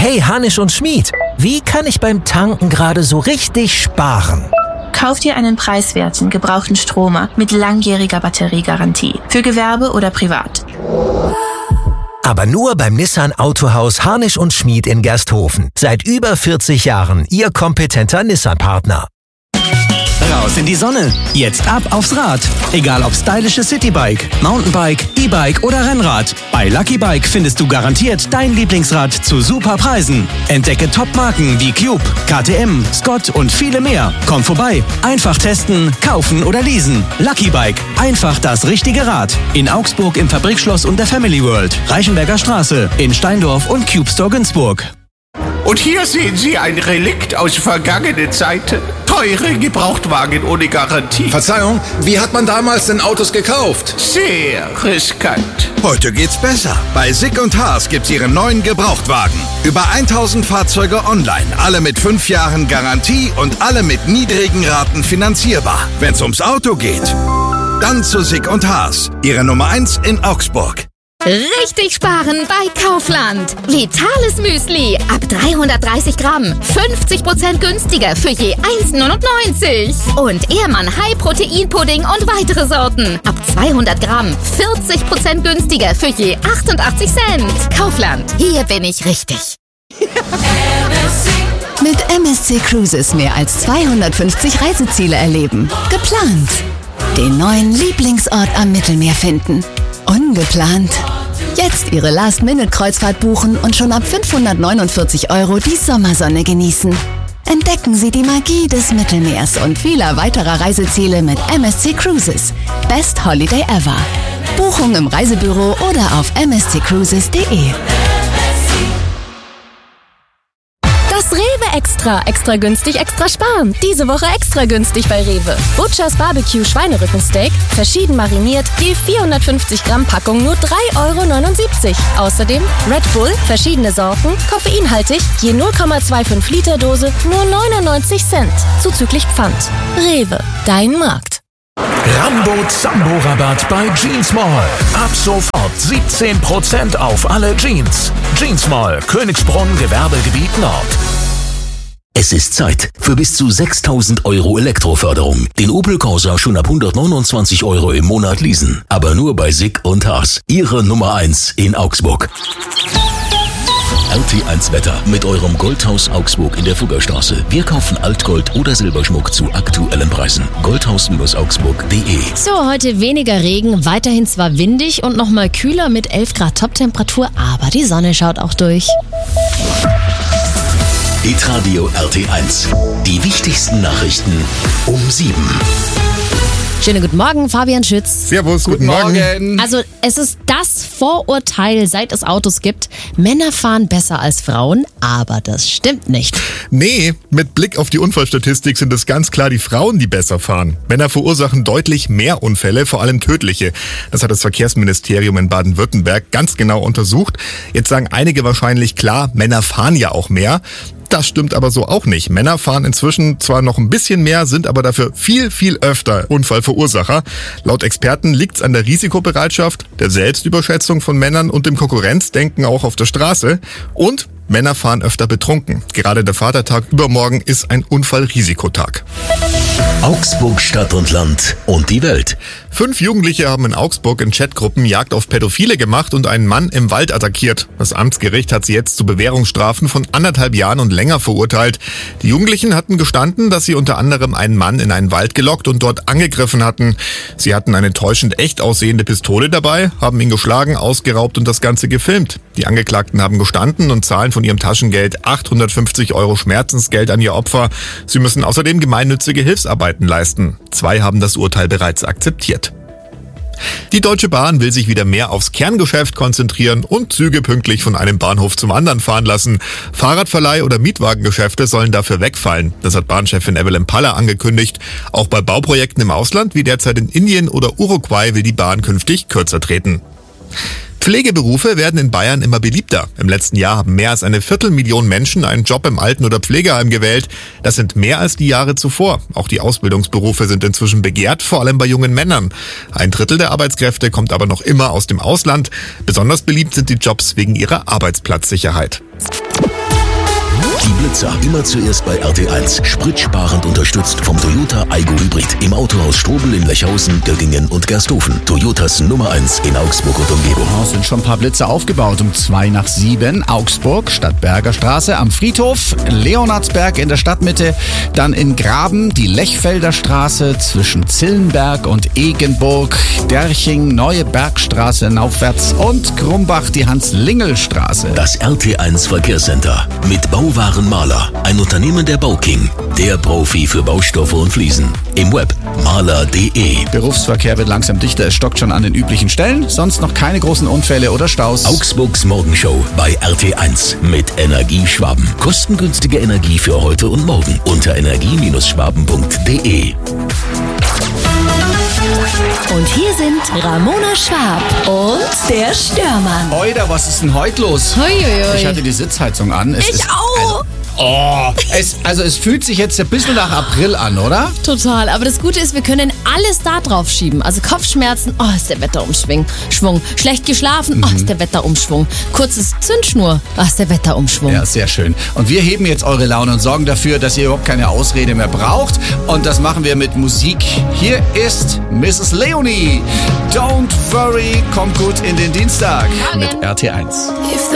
Hey Hanisch und Schmied, wie kann ich beim Tanken gerade so richtig sparen? Kauf dir einen preiswerten, gebrauchten Stromer mit langjähriger Batteriegarantie. Für Gewerbe oder privat. Aber nur beim Nissan Autohaus Hanisch und Schmied in Gersthofen. Seit über 40 Jahren Ihr kompetenter Nissan-Partner. Raus in die Sonne. Jetzt ab aufs Rad. Egal ob stylisches Citybike, Mountainbike, E-Bike oder Rennrad. Bei Lucky Bike findest du garantiert dein Lieblingsrad zu super Preisen. Entdecke Top-Marken wie Cube, KTM, Scott und viele mehr. Komm vorbei. Einfach testen, kaufen oder leasen. Lucky Bike. Einfach das richtige Rad. In Augsburg im Fabrikschloss und der Family World. Reichenberger Straße. In Steindorf und Cube Store Günzburg. Und hier sehen Sie ein Relikt aus vergangenen Zeiten. Teure Gebrauchtwagen ohne Garantie. Verzeihung, wie hat man damals denn Autos gekauft? Sehr riskant. Heute geht's besser. Bei Sick & Haas gibt's Ihren neuen Gebrauchtwagen. Über 1000 Fahrzeuge online, alle mit 5 Jahren Garantie und alle mit niedrigen Raten finanzierbar. Wenn's ums Auto geht, dann zu Sick & Haas. Ihre Nummer 1 in Augsburg. Richtig sparen bei Kaufland. Vitales Müsli ab 330 Gramm. 50% günstiger für je 1,99. Und Ehrmann High Protein Pudding und weitere Sorten. Ab 200 Gramm. 40% günstiger für je 88 Cent. Kaufland. Hier bin ich richtig. Mit MSC Cruises mehr als 250 Reiseziele erleben. Geplant. Den neuen Lieblingsort am Mittelmeer finden. Ungeplant. Jetzt Ihre Last-Minute-Kreuzfahrt buchen und schon ab 549 € die Sommersonne genießen. Entdecken Sie die Magie des Mittelmeers und vieler weiterer Reiseziele mit MSC Cruises. Best Holiday ever. Buchung im Reisebüro oder auf msccruises.de. Das Rewe Extra. Extra günstig, extra sparen. Diese Woche extra günstig bei Rewe. Butchers Barbecue Schweinerückensteak, verschieden mariniert, je 450 Gramm Packung nur 3,79 €. Außerdem Red Bull, verschiedene Sorten, koffeinhaltig, je 0,25 Liter Dose, nur 99 Cent. Zuzüglich Pfand. Rewe, dein Markt. Rambo-Zambo-Rabatt bei Jeans Mall. Ab sofort 17% auf alle Jeans. Jeans Mall, Königsbrunn, Gewerbegebiet Nord. Es ist Zeit für bis zu 6.000 € Elektroförderung. Den Opel Corsa schon ab 129 € im Monat leasen. Aber nur bei Sick & Haas. Ihre Nummer 1 in Augsburg. RT1 Wetter mit eurem Goldhaus Augsburg in der Fuggerstraße. Wir kaufen Altgold oder Silberschmuck zu aktuellen Preisen. Goldhaus-augsburg.de. So, heute weniger Regen, weiterhin zwar windig und nochmal kühler mit 11 Grad Toptemperatur, aber die Sonne schaut auch durch. Hitradio RT1. Die wichtigsten Nachrichten um 7. Schönen guten Morgen, Fabian Schütz. Servus, guten Morgen. Also es ist das Vorurteil, seit es Autos gibt, Männer fahren besser als Frauen, aber das stimmt nicht. Nee, mit Blick auf die Unfallstatistik sind es ganz klar die Frauen, die besser fahren. Männer verursachen deutlich mehr Unfälle, vor allem tödliche. Das hat das Verkehrsministerium in Baden-Württemberg ganz genau untersucht. Jetzt sagen einige wahrscheinlich, klar, Männer fahren ja auch mehr. Das stimmt aber so auch nicht. Männer fahren inzwischen zwar noch ein bisschen mehr, sind aber dafür viel, viel öfter Unfallverursacher. Laut Experten liegt es an der Risikobereitschaft, der Selbstüberschätzung von Männern und dem Konkurrenzdenken auch auf der Straße. Und Männer fahren öfter betrunken. Gerade der Vatertag übermorgen ist ein Unfallrisikotag. Augsburg, Stadt und Land und die Welt. 5 Jugendliche haben in Augsburg in Chatgruppen Jagd auf Pädophile gemacht und einen Mann im Wald attackiert. Das Amtsgericht hat sie jetzt zu Bewährungsstrafen von 1,5 Jahren und länger verurteilt. Die Jugendlichen hatten gestanden, dass sie unter anderem einen Mann in einen Wald gelockt und dort angegriffen hatten. Sie hatten eine täuschend echt aussehende Pistole dabei, haben ihn geschlagen, ausgeraubt und das Ganze gefilmt. Die Angeklagten haben gestanden und zahlen von ihrem Taschengeld 850 € Schmerzensgeld an ihr Opfer. Sie müssen außerdem gemeinnützige Hilfsarbeiten leisten. 2 haben das Urteil bereits akzeptiert. Die Deutsche Bahn will sich wieder mehr aufs Kerngeschäft konzentrieren und Züge pünktlich von einem Bahnhof zum anderen fahren lassen. Fahrradverleih- oder Mietwagengeschäfte sollen dafür wegfallen. Das hat Bahnchefin Evelyn Paller angekündigt. Auch bei Bauprojekten im Ausland, wie derzeit in Indien oder Uruguay, will die Bahn künftig kürzer treten. Pflegeberufe werden in Bayern immer beliebter. Im letzten Jahr haben mehr als 250.000 Menschen einen Job im Alten- oder Pflegeheim gewählt. Das sind mehr als die Jahre zuvor. Auch die Ausbildungsberufe sind inzwischen begehrt, vor allem bei jungen Männern. 1/3 der Arbeitskräfte kommt aber noch immer aus dem Ausland. Besonders beliebt sind die Jobs wegen ihrer Arbeitsplatzsicherheit. Blitzer. Immer zuerst bei RT1. Spritsparend unterstützt vom Toyota Aygo Hybrid. Im Autohaus Strobel in Lechhausen, Göggingen und Gersthofen. Toyotas Nummer 1 in Augsburg und Umgebung. Es sind schon ein paar Blitzer aufgebaut. Um 6:02. Augsburg, Stadtberger Straße am Friedhof, Leonardsberg in der Stadtmitte, dann in Graben die Lechfelder Straße zwischen Zillenberg und Egenburg, Derching, Neue Bergstraße aufwärts und Grumbach die Hans-Lingel-Straße. Das RT1 Verkehrscenter mit Bauwaren Mahler, ein Unternehmen der Bauking, der Profi für Baustoffe und Fliesen. Im Web mahler.de. Berufsverkehr wird langsam dichter, es stockt schon an den üblichen Stellen, sonst noch keine großen Unfälle oder Staus. Augsburgs Morgenshow bei RT1 mit Energieschwaben. Kostengünstige Energie für heute und morgen unter energie-schwaben.de. Und hier sind Ramona Schwab und der Störmann. Oida, was ist denn heute los? Hoi. Ich hatte die Sitzheizung an. Ich auch. Es fühlt sich jetzt ein bisschen nach April an, oder? Total, aber das Gute ist, wir können alles da drauf schieben. Also Kopfschmerzen, ist der Wetterumschwung. Schlecht geschlafen, ist der Wetterumschwung. Kurzes Zündschnur, ist der Wetterumschwung. Ja, sehr schön. Und wir heben jetzt eure Laune und sorgen dafür, dass ihr überhaupt keine Ausrede mehr braucht. Und das machen wir mit Musik. Hier ist Mrs. Leonie. Don't worry, kommt gut in den Dienstag mit RT1.